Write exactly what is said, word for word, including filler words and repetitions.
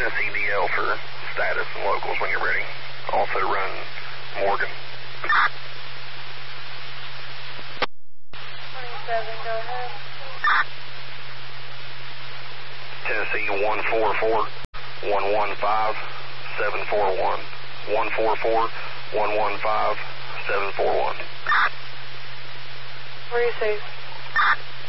Tennessee D L for status and locals when you're ready. Also run Morgan. twenty-seven, go ahead. Tennessee one four four, one one five, seven four one. one four four, one one five, seven four one. Where are you safe?